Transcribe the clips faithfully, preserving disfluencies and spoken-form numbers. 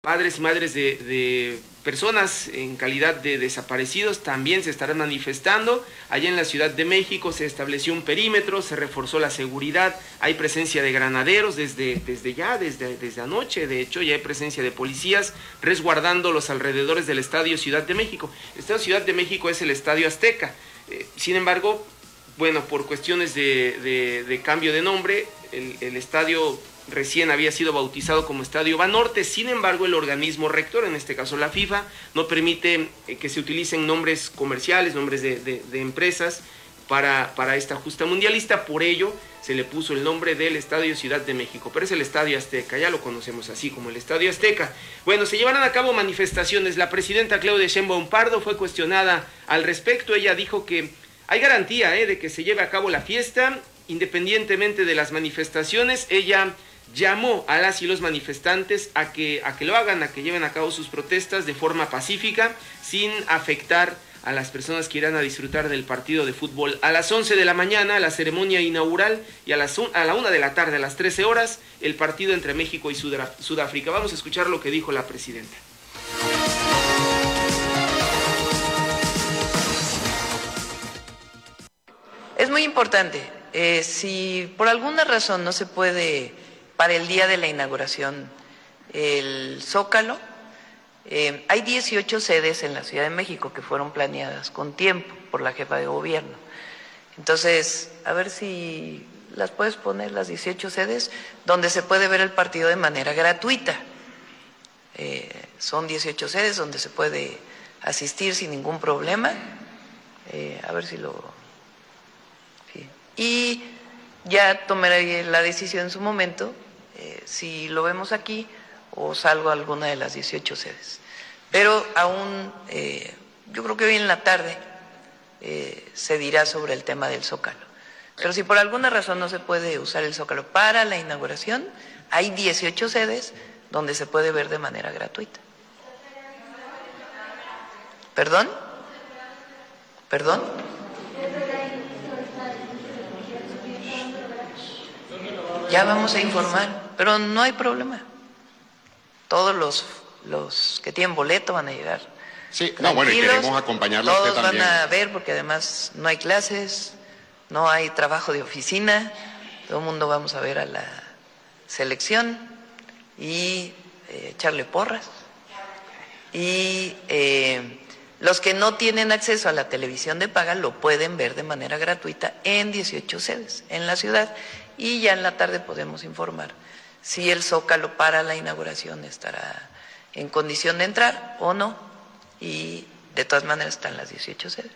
Padres y madres de, de personas en calidad de desaparecidos también se estarán manifestando. Allá en la Ciudad de México se estableció un perímetro, se reforzó la seguridad, hay presencia de granaderos desde, desde ya, desde, desde anoche, de hecho ya hay presencia de policías resguardando los alrededores del Estadio Ciudad de México. El Estadio Ciudad de México es el Estadio Azteca, eh, sin embargo, bueno, por cuestiones de, de, de cambio de nombre, el, el estadio recién había sido bautizado como Estadio Banorte. Sin embargo, el organismo rector, en este caso la FIFA, no permite que se utilicen nombres comerciales, nombres de, de, de empresas para, para esta justa mundialista. Por ello, se le puso el nombre del Estadio Ciudad de México, pero es el Estadio Azteca, ya lo conocemos así como el Estadio Azteca. Bueno, se llevarán a cabo manifestaciones. La presidenta Claudia Sheinbaum Pardo fue cuestionada al respecto. Ella dijo que hay garantía eh, de que se lleve a cabo la fiesta, independientemente de las manifestaciones. Ella llamó a las y los manifestantes a que, a que lo hagan, a que lleven a cabo sus protestas de forma pacífica, sin afectar a las personas que irán a disfrutar del partido de fútbol. A las once de la mañana, la ceremonia inaugural, y a, las, a la una de la tarde, a las trece horas, el partido entre México y Sudaf- Sudáfrica. Vamos a escuchar lo que dijo la presidenta. Es muy importante. Eh, si por alguna razón no se puede para el día de la inauguración el Zócalo, eh, hay dieciocho sedes en la Ciudad de México que fueron planeadas con tiempo por la jefa de gobierno. Entonces, a ver si las puedes poner, las dieciocho sedes, donde se puede ver el partido de manera gratuita. Eh, son dieciocho sedes donde se puede asistir sin ningún problema. Eh, a ver si lo... Sí. Y ya tomaré la decisión en su momento, eh, si lo vemos aquí o salgo a alguna de las dieciocho sedes. Pero aún, eh, yo creo que hoy en la tarde eh, se dirá sobre el tema del Zócalo. Pero si por alguna razón no se puede usar el Zócalo para la inauguración, hay dieciocho sedes donde se puede ver de manera gratuita. ¿Perdón? ¿Perdón? Ya vamos a informar, pero no hay problema. Todos los, los que tienen boleto van a llegar. Sí, no, bueno, y queremos acompañarlo a usted Todos también. van a ver, porque además no hay clases, no hay trabajo de oficina, todo el mundo vamos a ver a la selección y eh, echarle porras. Y eh, los que no tienen acceso a la televisión de paga lo pueden ver de manera gratuita en dieciocho sedes en la ciudad. Y ya en la tarde podemos informar si el Zócalo para la inauguración estará en condición de entrar o no. Y de todas maneras están las dieciocho sedes.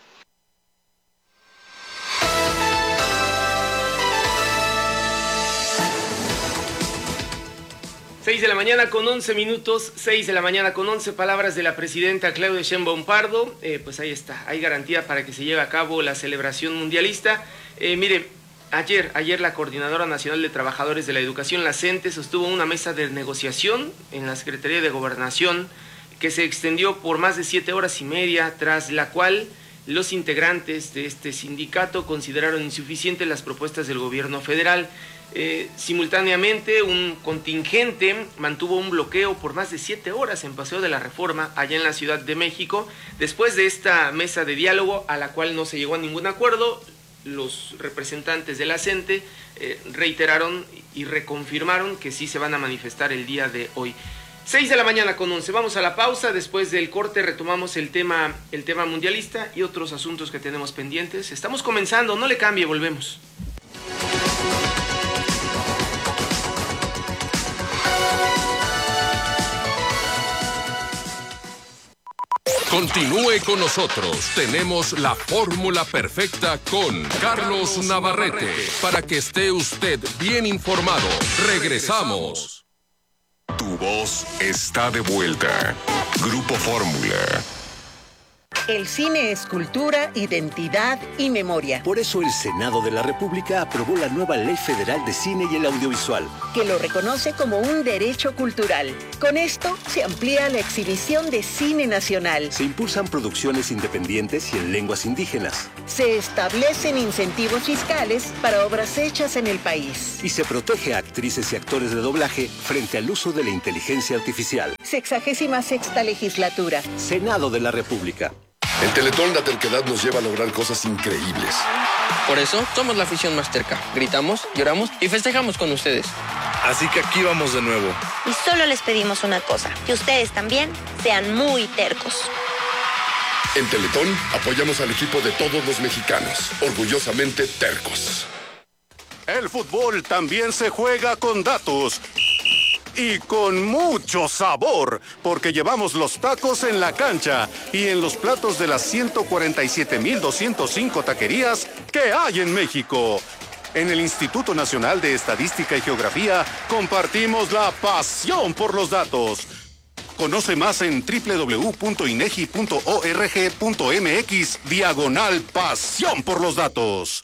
seis de la mañana con once minutos, seis de la mañana con once, palabras de la presidenta Claudia Sheinbaum Pardo. Eh, pues ahí está, hay garantía para que se lleve a cabo la celebración mundialista. Eh, mire, ayer, ayer la Coordinadora Nacional de Trabajadores de la Educación, la CENTE, sostuvo una mesa de negociación en la Secretaría de Gobernación que se extendió por más de siete horas y media, tras la cual los integrantes de este sindicato consideraron insuficientes las propuestas del gobierno federal. Eh, simultáneamente, un contingente mantuvo un bloqueo por más de siete horas en Paseo de la Reforma, allá en la Ciudad de México. Después de esta mesa de diálogo, a la cual no se llegó a ningún acuerdo, los representantes de la CENTE eh, reiteraron y reconfirmaron que sí se van a manifestar el día de hoy. seis de la mañana con once, vamos a la pausa. Después del corte retomamos el tema, el tema mundialista y otros asuntos que tenemos pendientes. Estamos comenzando, no le cambie, volvemos. Continúe con nosotros. Tenemos la fórmula perfecta con Carlos Navarrete para que esté usted bien informado. Regresamos. Tu voz está de vuelta. Grupo Fórmula. El cine es cultura, identidad y memoria. Por eso el Senado de la República aprobó la nueva Ley Federal de Cine y el Audiovisual, que lo reconoce como un derecho cultural. Con esto se amplía la exhibición de cine nacional. Se impulsan producciones independientes y en lenguas indígenas. Se establecen incentivos fiscales para obras hechas en el país. Y se protege a actrices y actores de doblaje frente al uso de la inteligencia artificial. Sexagésima sexta legislatura. Senado de la República. En Teletón la terquedad nos lleva a lograr cosas increíbles. Por eso somos la afición más terca. Gritamos, lloramos y festejamos con ustedes. Así que aquí vamos de nuevo. Y solo les pedimos una cosa, que ustedes también sean muy tercos. En Teletón apoyamos al equipo de todos los mexicanos, orgullosamente tercos. El fútbol también se juega con datos. Y con mucho sabor, porque llevamos los tacos en la cancha y en los platos de las ciento cuarenta y siete mil doscientos cinco taquerías que hay en México. En el Instituto Nacional de Estadística y Geografía compartimos la pasión por los datos. Conoce más en doble u doble u doble u punto inegi punto org punto mx diagonal pasión por los datos.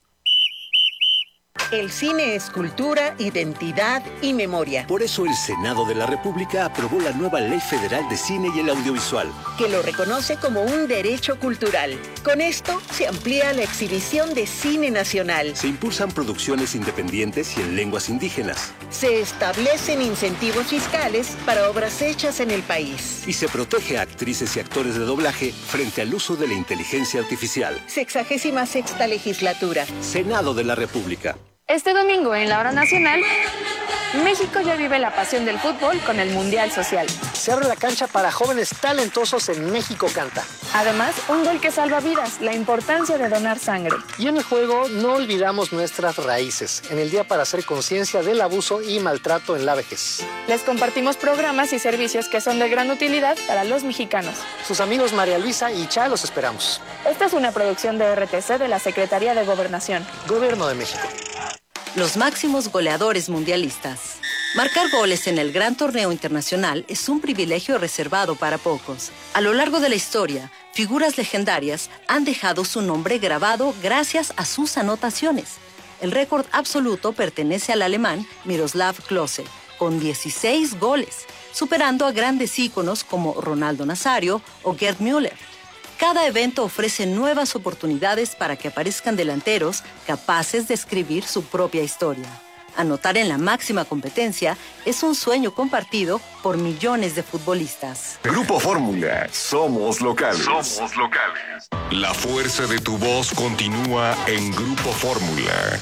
El cine es cultura, identidad y memoria. Por eso el Senado de la República aprobó la nueva Ley Federal de Cine y el Audiovisual, que lo reconoce como un derecho cultural. Con esto se amplía la exhibición de cine nacional. Se impulsan producciones independientes y en lenguas indígenas. Se establecen incentivos fiscales para obras hechas en el país. Y se protege a actrices y actores de doblaje frente al uso de la inteligencia artificial. Sexagésima sexta legislatura. Senado de la República. Este domingo en la hora nacional, México ya vive la pasión del fútbol con el Mundial Social. Se abre la cancha para jóvenes talentosos en México Canta. Además, un gol que salva vidas, la importancia de donar sangre. Y en el juego no olvidamos nuestras raíces, en el día para hacer conciencia del abuso y maltrato en la vejez. Les compartimos programas y servicios que son de gran utilidad para los mexicanos. Sus amigos María Luisa y Cha los esperamos. Esta es una producción de R T C de la Secretaría de Gobernación. Gobierno de México. Los máximos goleadores mundialistas. Marcar goles en el gran torneo internacional es un privilegio reservado para pocos. A lo largo de la historia, figuras legendarias han dejado su nombre grabado gracias a sus anotaciones. El récord absoluto pertenece al alemán Miroslav Klose, con dieciséis goles, superando a grandes íconos como Ronaldo Nazario o Gerd Müller. Cada evento ofrece nuevas oportunidades para que aparezcan delanteros capaces de escribir su propia historia. Anotar en la máxima competencia es un sueño compartido por millones de futbolistas. Grupo Fórmula, somos locales. Somos locales. La fuerza de tu voz continúa en Grupo Fórmula.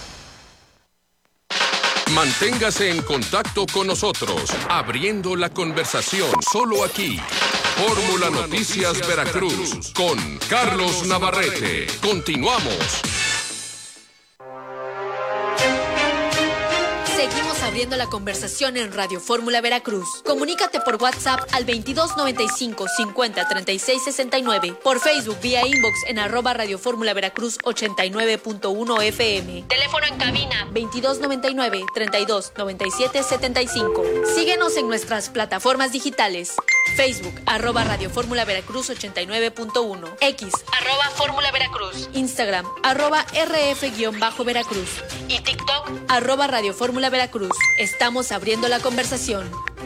Manténgase en contacto con nosotros, abriendo la conversación solo aquí. Fórmula Noticias Veracruz con Carlos Navarrete. Continuamos. Seguimos abriendo la conversación en Radio Fórmula Veracruz. Comunícate por WhatsApp al veintidós noventa y cinco cincuenta treinta y seis sesenta y nueve. Por Facebook vía inbox en arroba Radio Fórmula Veracruz ochenta y nueve punto uno F M. Teléfono en cabina veintidós noventa y nueve treinta y dos noventa y siete setenta y cinco. Síguenos en nuestras plataformas digitales. Facebook, arroba Radio Fórmula Veracruz ochenta y nueve punto uno. X, arroba Fórmula Veracruz. Instagram, arroba R F-Veracruz. Y TikTok, arroba Radio Fórmula Veracruz. Estamos abriendo la conversación.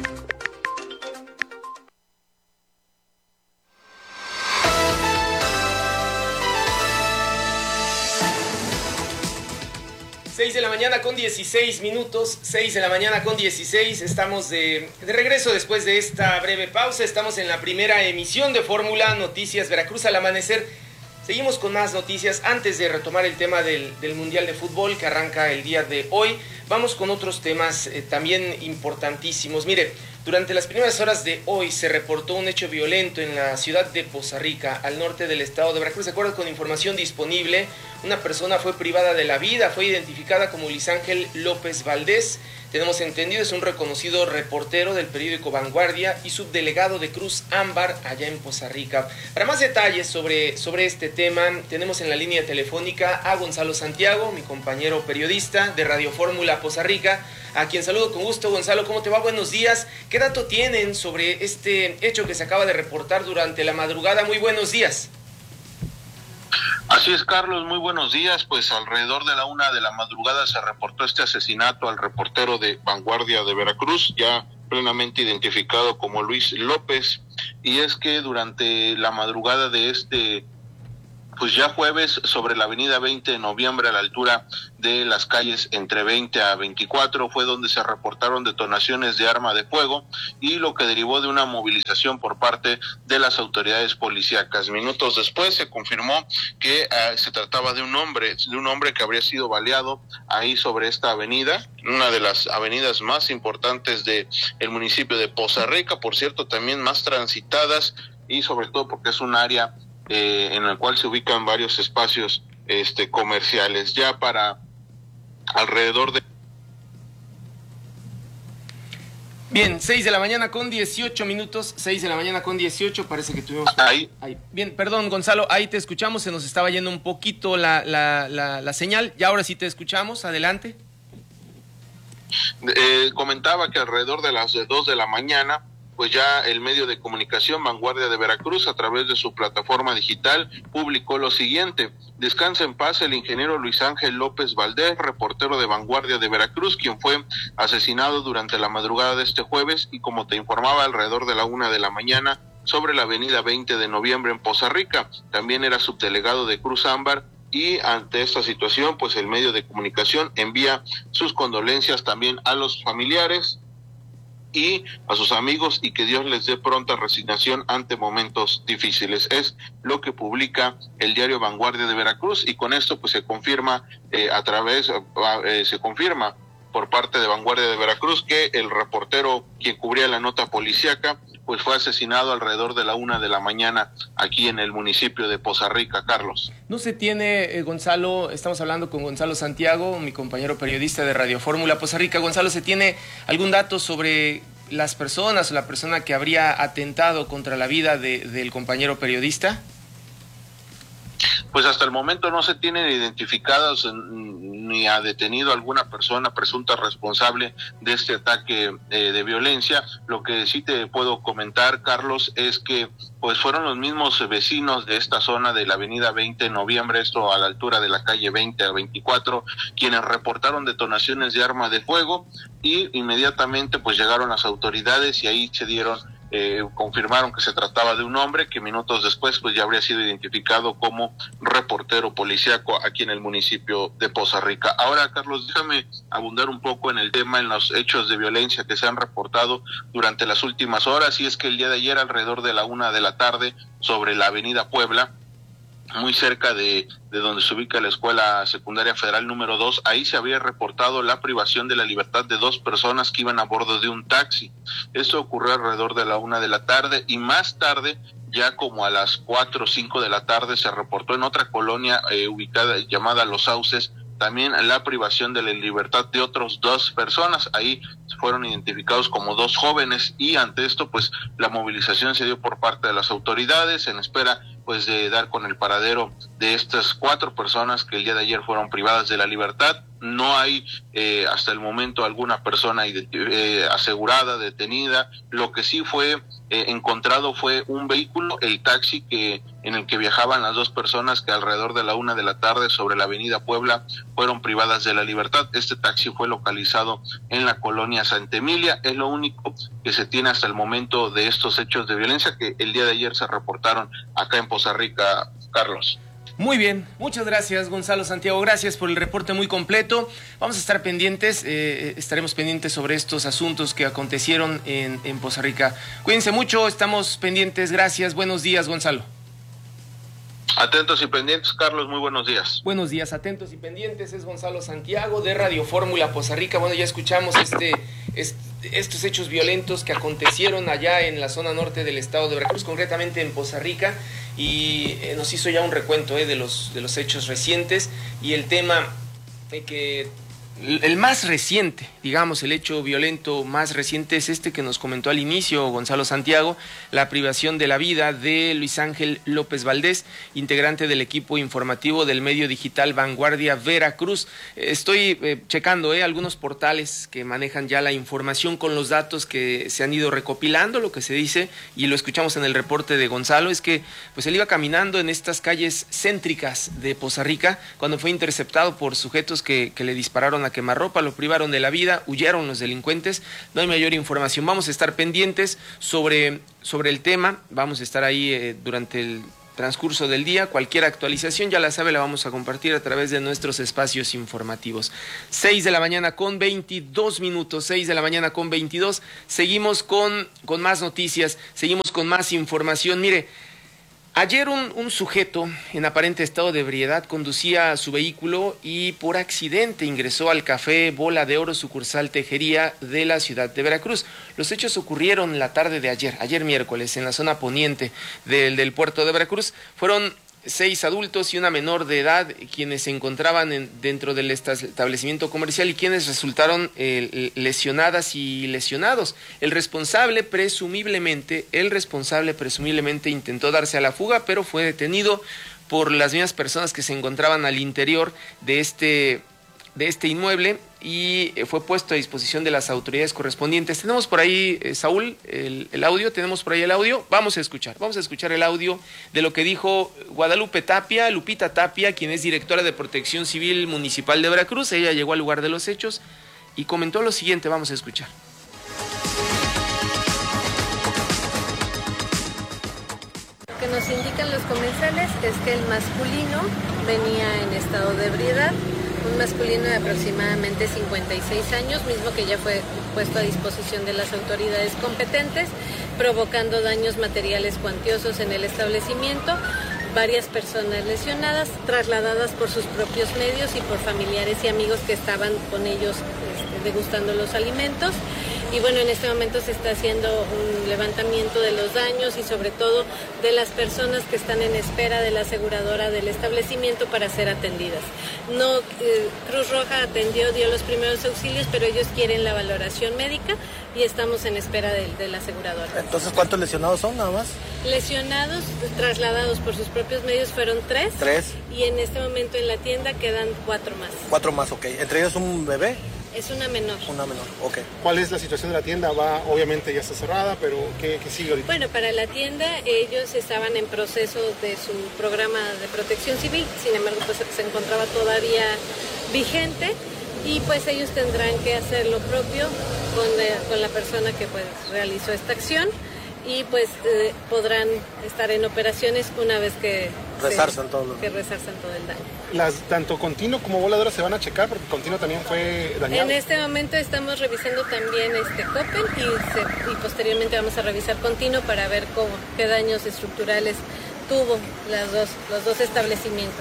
seis de la mañana con dieciséis minutos, seis de la mañana con dieciséis, estamos de, de regreso después de esta breve pausa, estamos en la primera emisión de Fórmula Noticias Veracruz al amanecer. Seguimos con más noticias antes de retomar el tema del, del Mundial de Fútbol que arranca el día de hoy. Vamos con otros temas eh, también importantísimos. Mire, durante las primeras horas de hoy se reportó un hecho violento en la ciudad de Poza Rica, al norte del estado de Veracruz. De acuerdo con información disponible, una persona fue privada de la vida, fue identificada como Luis Ángel López Valdés. Tenemos entendido, es un reconocido reportero del periódico Vanguardia y subdelegado de Cruz Ámbar allá en Poza Rica. Para más detalles sobre, sobre este tema, tenemos en la línea telefónica a Gonzalo Santiago, mi compañero periodista de Radio Fórmula Poza Rica, a quien saludo con gusto. Gonzalo, ¿cómo te va? Buenos días. ¿Qué dato tienen sobre este hecho que se acaba de reportar durante la madrugada? Muy buenos días. Así es, Carlos, muy buenos días. Pues alrededor de la una de la madrugada se reportó este asesinato al reportero de Vanguardia de Veracruz. Ya plenamente identificado como Luis López. Y es que durante la madrugada de este pues ya jueves, sobre la avenida veinte de noviembre, a la altura de las calles entre veinte a veinticuatro, fue donde se reportaron detonaciones de arma de fuego, y lo que derivó de una movilización por parte de las autoridades policíacas. Minutos después se confirmó que eh, se trataba de un hombre, de un hombre que habría sido baleado ahí sobre esta avenida, una de las avenidas más importantes de el municipio de Poza Rica, por cierto, también más transitadas, y sobre todo porque es un área Eh, en el cual se ubican varios espacios este, comerciales. Ya para alrededor de... Bien, seis de la mañana con dieciocho minutos, seis de la mañana con dieciocho, parece que tuvimos... Ahí. ahí. Bien, perdón, Gonzalo, ahí te escuchamos, se nos estaba yendo un poquito la, la, la, la señal, y ahora sí te escuchamos, adelante. Eh, comentaba que alrededor de las dos de la mañana, pues ya el medio de comunicación Vanguardia de Veracruz, a través de su plataforma digital, publicó lo siguiente: descansa en paz el ingeniero Luis Ángel López Valdés, reportero de Vanguardia de Veracruz, quien fue asesinado durante la madrugada de este jueves, y como te informaba, alrededor de la una de la mañana, sobre la avenida veinte de noviembre en Poza Rica. También era subdelegado de Cruz Ámbar, y ante esta situación, pues el medio de comunicación envía sus condolencias también a los familiares y a sus amigos, y que Dios les dé pronta resignación ante momentos difíciles. Es lo que publica el diario Vanguardia de Veracruz, y con esto pues se confirma eh, a través, eh, se confirma por parte de Vanguardia de Veracruz que el reportero quien cubría la nota policíaca pues fue asesinado alrededor de la una de la mañana aquí en el municipio de Poza Rica. Carlos. No se tiene, eh, Gonzalo, estamos hablando con Gonzalo Santiago, mi compañero periodista de Radio Fórmula Poza Rica. Gonzalo, ¿se tiene algún dato sobre las personas o la persona que habría atentado contra la vida de, del compañero periodista? Pues hasta el momento no se tienen identificados ni ha detenido alguna persona presunta responsable de este ataque eh, de violencia. Lo que sí te puedo comentar, Carlos, es que pues fueron los mismos vecinos de esta zona de la avenida veinte de noviembre, esto a la altura de la calle veinte a veinticuatro, quienes reportaron detonaciones de arma de fuego, y inmediatamente pues llegaron las autoridades, y ahí se dieron Eh, confirmaron que se trataba de un hombre que minutos después pues ya habría sido identificado como reportero policíaco aquí en el municipio de Poza Rica. Ahora, Carlos, déjame abundar un poco en el tema, en los hechos de violencia que se han reportado durante las últimas horas, y es que el día de ayer, alrededor de la una de la tarde, sobre la avenida Puebla, muy cerca de, de donde se ubica la Escuela Secundaria Federal número dos, ahí se había reportado la privación de la libertad de dos personas que iban a bordo de un taxi. Esto ocurrió alrededor de la una de la tarde, y más tarde, ya como a las cuatro o cinco de la tarde, se reportó en otra colonia eh, ubicada llamada Los Sauces, también la privación de la libertad de otros dos personas. Ahí fueron identificados como dos jóvenes, y ante esto pues la movilización se dio por parte de las autoridades en espera pues de dar con el paradero de estas cuatro personas que el día de ayer fueron privadas de la libertad. No hay eh, hasta el momento alguna persona eh, asegurada, detenida. Lo que sí fue eh, encontrado fue un vehículo, el taxi que en el que viajaban las dos personas que alrededor de la una de la tarde sobre la avenida Puebla fueron privadas de la libertad. Este taxi fue localizado en la colonia Santa Emilia. Es lo único que se tiene hasta el momento de estos hechos de violencia que el día de ayer se reportaron acá en Poza Rica, Carlos. Muy bien, muchas gracias, Gonzalo Santiago, gracias por el reporte muy completo. Vamos a estar pendientes, eh, estaremos pendientes sobre estos asuntos que acontecieron en, en Poza Rica. Cuídense mucho, estamos pendientes, gracias, buenos días, Gonzalo. Atentos y pendientes, Carlos, muy buenos días. Buenos días, atentos y pendientes, es Gonzalo Santiago de Radio Fórmula Poza Rica. Bueno, ya escuchamos este, este, estos hechos violentos que acontecieron allá en la zona norte del estado de Veracruz, concretamente en Poza Rica, y eh, nos hizo ya un recuento eh, de, los, de los hechos recientes, y el tema eh, que... El más reciente, digamos, el hecho violento más reciente es este que nos comentó al inicio Gonzalo Santiago, la privación de la vida de Luis Ángel López Valdés, integrante del equipo informativo del medio digital Vanguardia Veracruz. Estoy eh, checando eh, algunos portales que manejan ya la información con los datos que se han ido recopilando. Lo que se dice, y lo escuchamos en el reporte de Gonzalo, es que pues él iba caminando en estas calles céntricas de Poza Rica cuando fue interceptado por sujetos que, que le dispararon a quemarropa, lo privaron de la vida, huyeron los delincuentes. No hay mayor información. Vamos a estar pendientes sobre, sobre el tema, vamos a estar ahí eh, durante el transcurso del día. Cualquier actualización, ya la sabe, la vamos a compartir a través de nuestros espacios informativos. seis de la mañana con veintidós minutos, seis de la mañana con veintidós. Seguimos con, con más noticias, seguimos con más información. Mire, ayer un, un sujeto en aparente estado de ebriedad conducía su vehículo y por accidente ingresó al café Bola de Oro, sucursal Tejería de la ciudad de Veracruz. Los hechos ocurrieron la tarde de ayer, ayer miércoles, en la zona poniente del, del puerto de Veracruz. Fueron seis adultos y una menor de edad quienes se encontraban en, dentro del establecimiento comercial y quienes resultaron eh, lesionadas y lesionados. El responsable presumiblemente, el responsable presumiblemente intentó darse a la fuga, pero fue detenido por las mismas personas que se encontraban al interior de este, de este inmueble y fue puesto a disposición de las autoridades correspondientes. Tenemos por ahí, eh, Saúl, el, el audio, tenemos por ahí el audio. Vamos a escuchar, vamos a escuchar el audio de lo que dijo Guadalupe Tapia, Lupita Tapia, quien es directora de Protección Civil Municipal de Veracruz. Ella llegó al lugar de los hechos y comentó lo siguiente, vamos a escuchar. Lo que nos indican los comensales es que el masculino venía en estado de ebriedad, un masculino de aproximadamente cincuenta y seis años, mismo que ya fue puesto a disposición de las autoridades competentes, provocando daños materiales cuantiosos en el establecimiento, varias personas lesionadas, trasladadas por sus propios medios y por familiares y amigos que estaban con ellos este, degustando los alimentos. Y bueno, en este momento se está haciendo un levantamiento de los daños y sobre todo de las personas que están en espera de la aseguradora del establecimiento para ser atendidas. No, eh, Cruz Roja atendió, dio los primeros auxilios, pero ellos quieren la valoración médica y estamos en espera de, de la aseguradora. Entonces, ¿cuántos lesionados son nada más? Lesionados, trasladados por sus propios medios fueron tres. Tres. Y en este momento en la tienda quedan cuatro más. Cuatro más, ok. ¿Entre ellos un bebé? Es una menor. Una menor, ok. ¿Cuál es la situación de la tienda? Va, obviamente ya está cerrada, pero ¿qué, qué sigue ahorita? Bueno, para la tienda ellos estaban en proceso de su programa de protección civil, sin embargo pues se encontraba todavía vigente y pues ellos tendrán que hacer lo propio con la, con la persona que pues realizó esta acción y pues eh, podrán estar en operaciones una vez que resarzan todo, que resarzan todo el daño. Las, tanto Continuo como Voladora se van a checar porque Continuo también fue dañado. En este momento estamos revisando también este Coppel y, se, y posteriormente vamos a revisar Continuo para ver cómo, qué daños estructurales tuvo las dos, los dos establecimientos.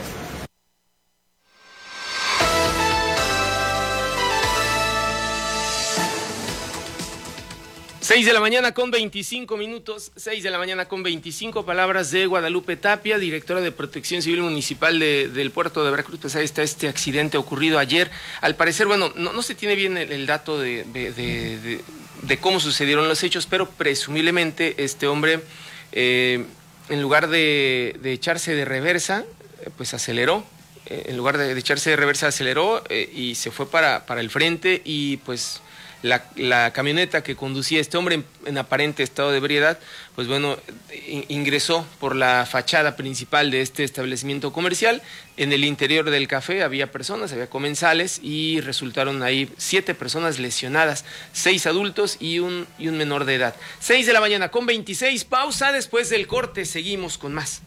seis de la mañana con veinticinco minutos, seis de la mañana con veinticinco, palabras de Guadalupe Tapia, directora de Protección Civil Municipal de, del puerto de Veracruz. Pues ahí está este accidente ocurrido ayer. Al parecer, bueno, no, no se tiene bien el, el dato de, de, de, de, de cómo sucedieron los hechos, pero presumiblemente este hombre, eh, en lugar de, de echarse de reversa, pues aceleró. Eh, en lugar de, de echarse de reversa, aceleró eh, y se fue para, para el frente y pues... La, la camioneta que conducía este hombre en, en aparente estado de ebriedad, pues bueno, in, ingresó por la fachada principal de este establecimiento comercial. En el interior del café había personas, había comensales y resultaron ahí siete personas lesionadas, seis adultos y un, y un menor de edad. seis de la mañana con veintiséis, pausa, después del corte seguimos con más.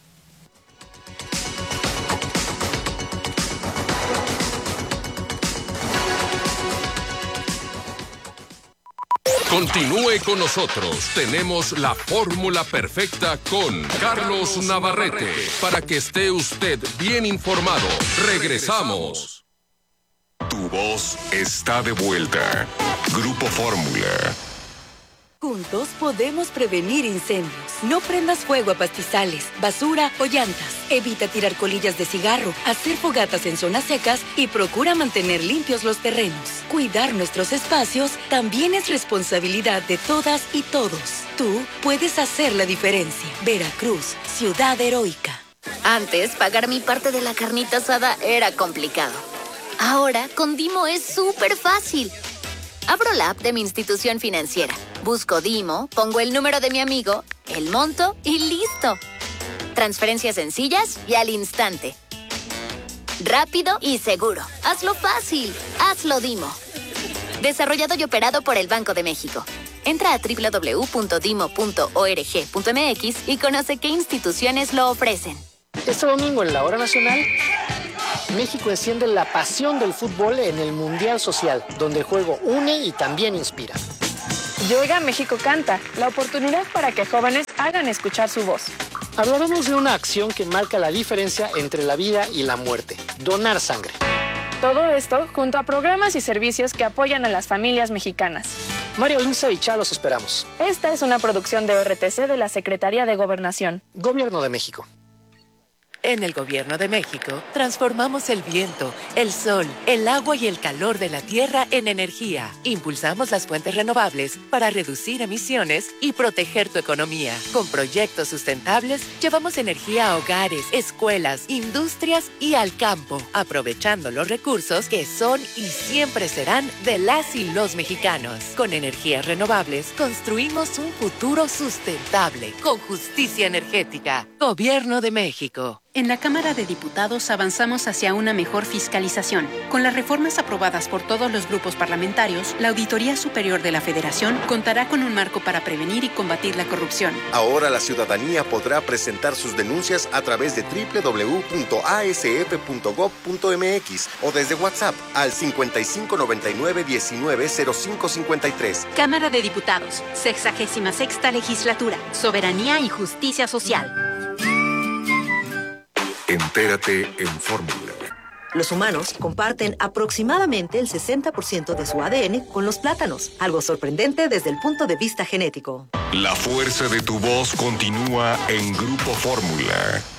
Continúe con nosotros. Tenemos la fórmula perfecta con Carlos Navarrete para que esté usted bien informado. Regresamos. Tu voz está de vuelta. Grupo Fórmula. Juntos podemos prevenir incendios. No prendas fuego a pastizales, basura o llantas. Evita tirar colillas de cigarro, hacer fogatas en zonas secas y procura mantener limpios los terrenos. Cuidar nuestros espacios también es responsabilidad de todas y todos. Tú puedes hacer la diferencia. Veracruz, ciudad heroica. Antes, pagar mi parte de la carnita asada era complicado. Ahora, con Dimo es súper fácil. Abro la app de mi institución financiera, busco Dimo, pongo el número de mi amigo, el monto y listo. Transferencias sencillas y al instante. rápido y seguro. Hazlo fácil. Hazlo Dimo. Desarrollado y operado por el Banco de México. Entra a doble u doble u doble u punto dimo punto org punto m x y conoce qué instituciones lo ofrecen. Este domingo en la Hora Nacional, México enciende la pasión del fútbol en el Mundial Social, donde el juego une y también inspira. Y Oiga México Canta, la oportunidad para que jóvenes hagan escuchar su voz. Hablaremos de una acción que marca la diferencia entre la vida y la muerte: donar sangre. Todo esto junto a programas y servicios que apoyan a las familias mexicanas. Mario Inza y Cha, los esperamos. Esta es una producción de O R T C de la Secretaría de Gobernación. Gobierno de México. En el Gobierno de México, transformamos el viento, el sol, el agua y el calor de la tierra en energía. Impulsamos las fuentes renovables para reducir emisiones y proteger tu economía. Con proyectos sustentables, llevamos energía a hogares, escuelas, industrias y al campo, aprovechando los recursos que son y siempre serán de las y los mexicanos. Con energías renovables, construimos un futuro sustentable, con justicia energética. Gobierno de México. En la Cámara de Diputados avanzamos hacia una mejor fiscalización. Con las reformas aprobadas por todos los grupos parlamentarios, la Auditoría Superior de la Federación contará con un marco para prevenir y combatir la corrupción. Ahora la ciudadanía podrá presentar sus denuncias a través de doble u doble u doble u punto a s f punto gob punto m x o desde WhatsApp al cincuenta y cinco noventa y nueve diecinueve cero cinco cincuenta y tres. Cámara de Diputados, sexagésima sexta Legislatura, Soberanía y Justicia Social. Entérate en Fórmula. Los humanos comparten aproximadamente el sesenta por ciento de su A D N con los plátanos, algo sorprendente desde el punto de vista genético. La fuerza de tu voz continúa en Grupo Fórmula.